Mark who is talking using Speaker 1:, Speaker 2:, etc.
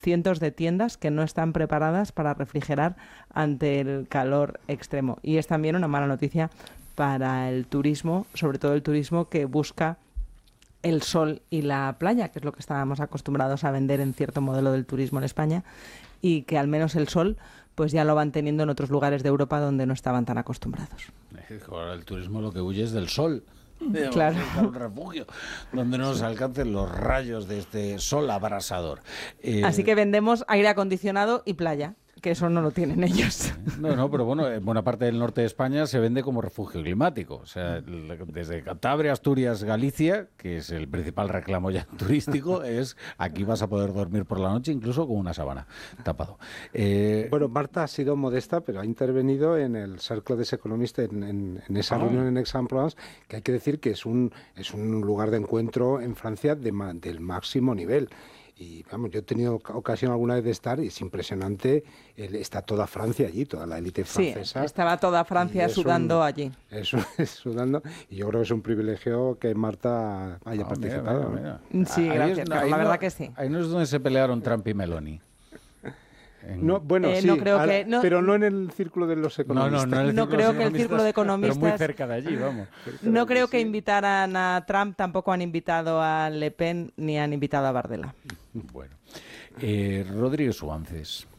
Speaker 1: cientos de tiendas que no están preparadas para refrigerar ante el calor extremo. Y es también una mala noticia para el turismo, sobre todo el turismo que busca el sol y la playa, que es lo que estábamos acostumbrados a vender en cierto modelo del turismo en España, y que al menos el sol pues ya lo van teniendo en otros lugares de Europa donde no estaban tan acostumbrados.
Speaker 2: Ahora el turismo lo que huye es del sol.
Speaker 1: Claro.
Speaker 2: Un refugio donde no nos alcancen los rayos de este sol abrasador.
Speaker 1: Así que vendemos aire acondicionado y playa, que eso no lo tienen ellos.
Speaker 2: No, pero bueno, en buena parte del norte de España se vende como refugio climático. O sea, desde Cantabria, Asturias, Galicia, que es el principal reclamo ya turístico, es aquí vas a poder dormir por la noche incluso con una sábana tapado.
Speaker 3: Bueno, Marta ha sido modesta, pero ha intervenido en el Cercle des Economistes, en esa reunión en Aix-en-Provence, que hay que decir que es un lugar de encuentro en Francia del máximo nivel. Y vamos, yo he tenido ocasión alguna vez de estar y es impresionante, está toda Francia allí, toda la élite francesa.
Speaker 1: Sí, estaba toda Francia sudando allí.
Speaker 3: Eso es, sudando, y yo creo que es un privilegio que Marta haya participado.
Speaker 2: Mira.
Speaker 1: Sí, gracias, la verdad que sí.
Speaker 2: Ahí no es donde se pelearon Trump y Meloni.
Speaker 3: No, bueno, sí,
Speaker 1: no creo que,
Speaker 3: pero no en el círculo de los economistas.
Speaker 1: No creo que el círculo de economistas...
Speaker 2: Pero muy cerca de allí, vamos.
Speaker 1: No creo que invitaran a Trump, tampoco han invitado a Le Pen ni han invitado a Bardella.
Speaker 2: Bueno, Rodríguez Suances.